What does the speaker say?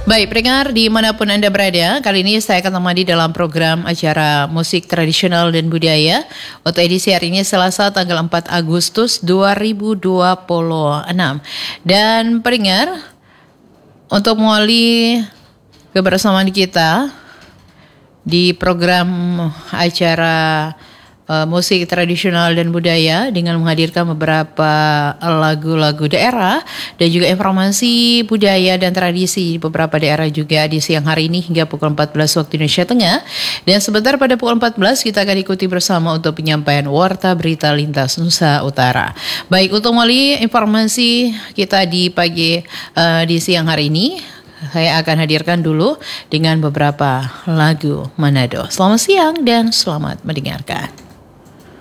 Baik, pendengar dimanapun Anda berada, kali ini saya akan temani dalam program acara musik tradisional dan budaya. Untuk edisi hari ini Selasa tanggal 4 Agustus 2026. Dan pendengar, untuk mengawali kebersamaan kita di program acara musik tradisional dan budaya dengan menghadirkan beberapa lagu-lagu daerah dan juga informasi budaya dan tradisi di beberapa daerah juga di siang hari ini hingga pukul 14 waktu Indonesia Tengah. Dan sebentar pada pukul 14 kita akan ikuti bersama untuk penyampaian Warta Berita Lintas Nusa Utara. Baik, untuk mulai informasi kita di pagi di siang hari ini, saya akan hadirkan dulu dengan beberapa lagu Manado. Selamat siang dan selamat mendengarkan.